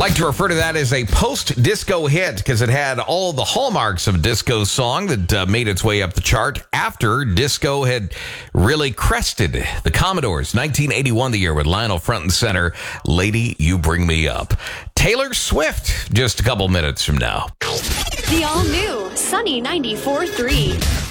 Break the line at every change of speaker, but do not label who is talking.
Like to refer to that as a post-disco hit because it had all the hallmarks of a disco song that made its way up the chart after disco had really crested the Commodores. 1981, the year with Lionel front and center, Lady, You Bring Me Up. Taylor Swift, just a couple minutes from now.
The all-new Sunny 94.3.